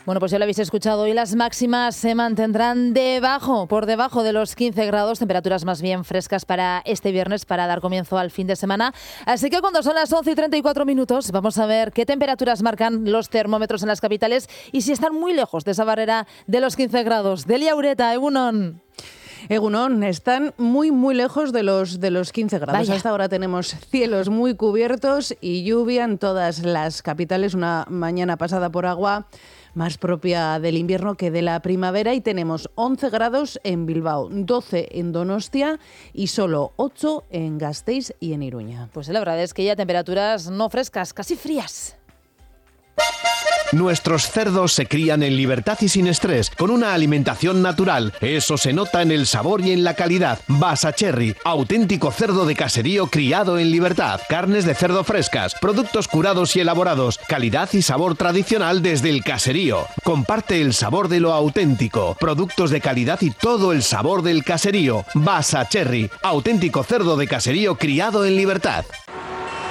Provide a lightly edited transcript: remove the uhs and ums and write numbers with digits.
Bueno, pues ya lo habéis escuchado, hoy las máximas se mantendrán por debajo de los 15 grados, temperaturas más bien frescas para este viernes, para dar comienzo al fin de semana. Así que cuando son las 11:34, vamos a ver qué temperaturas marcan los termómetros en las capitales y si están muy lejos de esa barrera de los 15 grados. Delia Ureta, Egunon. Egunon, están muy lejos de los 15 grados. Vaya. Hasta ahora tenemos cielos muy cubiertos y lluvia en todas las capitales. Una mañana pasada por agua más propia del invierno que de la primavera, y tenemos 11 grados en Bilbao, 12 en Donostia y solo 8 en Gasteiz y en Iruña. Pues la verdad es que ya temperaturas no frescas, casi frías. Nuestros cerdos se crían en libertad y sin estrés, con una alimentación natural. Eso se nota en el sabor y en la calidad. Basacherry, auténtico cerdo de caserío criado en libertad. Carnes de cerdo frescas, productos curados y elaborados. Calidad y sabor tradicional desde el caserío. Comparte el sabor de lo auténtico. Productos de calidad y todo el sabor del caserío. Basacherry, auténtico cerdo de caserío criado en libertad.